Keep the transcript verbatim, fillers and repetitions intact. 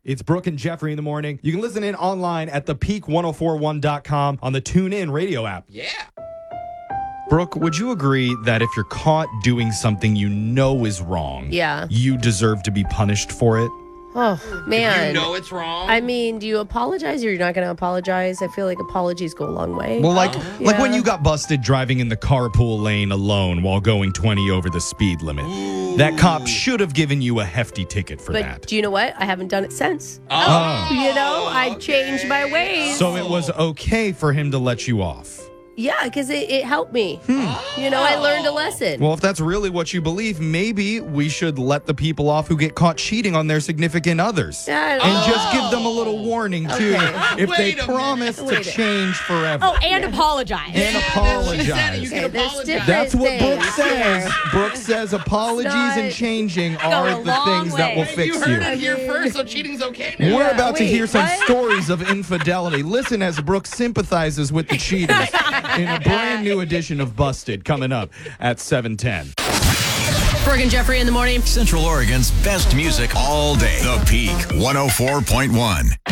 It's Brooke and Jeffrey in the morning. You can listen in online at the peak ten forty-one dot com on the TuneIn radio app. Yeah. Brooke, would you agree that if you're caught doing something you know is wrong, Yeah. you deserve to be punished for it? Oh, man. You know it's wrong. I mean, do you apologize or you're not going to apologize? I feel like apologies go a long way. Well, like, Oh. like when Yeah. you got busted driving in the carpool lane alone while going twenty over the speed limit. That cop should have given you a hefty ticket for but that. do you know what? I haven't done it since. oh. You know, I okay. changed my ways. So it was okay for him to let you off. Yeah, because it, it helped me. You know, I learned a lesson. Well, if that's really what you believe, maybe we should let the people off who get caught cheating on their significant others. Yeah, And just give them a little warning, too, Okay. if Wait they a promise minute. to Wait a- change forever. Oh, and apologize. And She said it. apologize. You can Okay, there's apologize. different- That's what Brooke things says. here. Brooke says apologies not- and changing a are the long things that will way. fix you heard you. it here first, so cheating's okay now. We're Yeah, about to wait, hear some what? stories of infidelity. Listen as Brooke sympathizes with the cheaters in a brand new edition of Busted coming up at seven ten. Brooke and Jeffrey in the morning. Central Oregon's best music all day. The Peak one oh four point one.